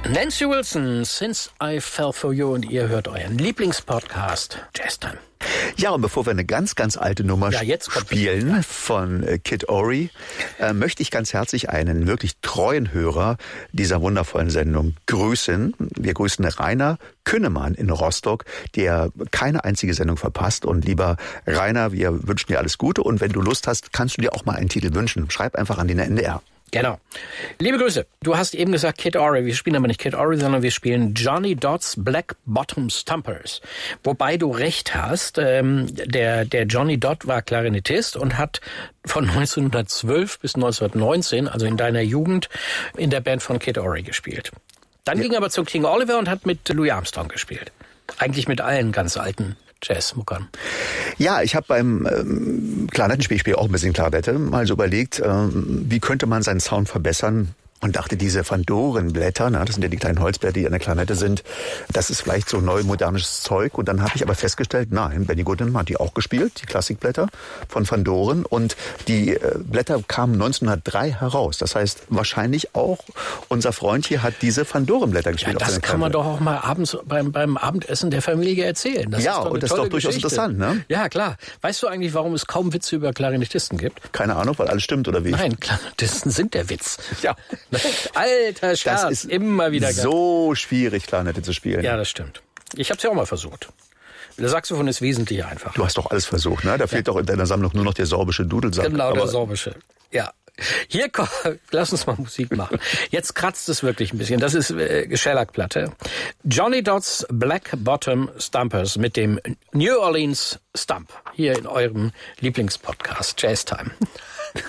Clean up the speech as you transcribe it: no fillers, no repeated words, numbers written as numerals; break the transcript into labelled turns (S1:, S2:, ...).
S1: Nancy Wilson, Since I Fell For You, und ihr hört euren Lieblingspodcast Jazz Time.
S2: Ja, und bevor wir eine ganz, ganz alte Nummer spielen von Kid Ory, möchte ich ganz herzlich einen wirklich treuen Hörer dieser wundervollen Sendung grüßen. Wir grüßen Rainer Künnemann in Rostock, der keine einzige Sendung verpasst. Und lieber Rainer, wir wünschen dir alles Gute. Und wenn du Lust hast, kannst du dir auch mal einen Titel wünschen. Schreib einfach an den NDR.
S1: Genau. Liebe Grüße. Du hast eben gesagt Kid Ory. Wir spielen aber nicht Kid Ory, sondern wir spielen Johnny Dodds Black Bottom Stompers. Wobei du recht hast, der Johnny Dodd war Klarinettist und hat von 1912 bis 1919, also in deiner Jugend, in der Band von Kid Ory gespielt. Dann ging er aber zu King Oliver und hat mit Louis Armstrong gespielt. Eigentlich mit allen ganz alten Jazzmuckern.
S2: Ja, ich habe beim Klarinettenspiel, ich spiele auch ein bisschen Klarinette, mal so überlegt, wie könnte man seinen Sound verbessern. Und dachte, diese Vandorenblätter, das sind ja die kleinen Holzblätter, die an der Klarinette sind, das ist vielleicht so neu modernes Zeug. Und dann habe ich aber festgestellt, nein, Benny Goodman hat die auch gespielt, die Klassikblätter von Van Doren. Und die Blätter kamen 1903 heraus. Das heißt, wahrscheinlich auch unser Freund hier hat diese Van Doren-Blätter gespielt.
S1: Ja, das kann man doch auch mal abends beim Abendessen der Familie erzählen. Das
S2: ja, ist doch und das ist doch durchaus interessant, ne?
S1: Ja, klar. Weißt du eigentlich, warum es kaum Witze über Klarinettisten gibt?
S2: Keine Ahnung, weil alles stimmt, oder wie?
S1: Nein, Klarinettisten sind der Witz.
S2: Ja.
S1: Alter Scherz,
S2: das ist
S1: immer wieder
S2: so schwierig, Klarinette zu spielen.
S1: Ja, das stimmt. Ich habe es ja auch mal versucht. Das Saxophon ist wesentlich einfacher.
S2: Du hast doch alles versucht, ne? Da fehlt doch in deiner Sammlung nur noch der sorbische Dudelsack.
S1: Genau, der sorbische. Ja. Hier, komm, lass uns mal Musik machen. Jetzt kratzt es wirklich ein bisschen. Das ist Shellac-Platte. Johnny Dodds Black Bottom Stompers mit dem New Orleans Stump. Hier in eurem Lieblingspodcast Jazz Time.